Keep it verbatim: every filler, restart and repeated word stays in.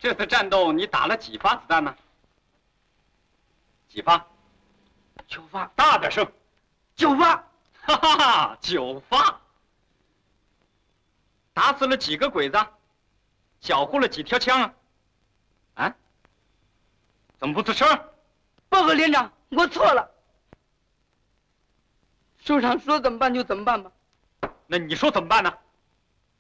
这次战斗你打了几发子弹呢？几发？ 九发。 大点声。 九发。 哈哈哈，九发。打死了几个鬼子？缴获了几条枪啊？啊？怎么不吱声？ 报告连长，我错了。首长说怎么办就怎么办吧。 那你说怎么办呢？